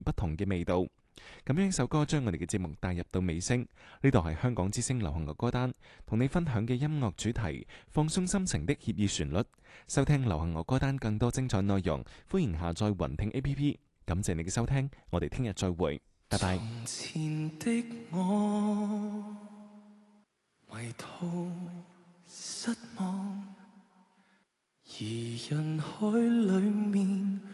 不同嘅味道。咁樣一首歌將我哋嘅節目帶入到尾聲，呢度係香港之聲流行樂歌單，同你分享嘅音樂主題，放鬆心情的愜意旋律。收聽流行樂歌單更多精彩內容，歡迎下載雲聽 APP。感謝你嘅收聽，我哋聽日再會，拜拜。 從前的我迷途失望，而人海裡面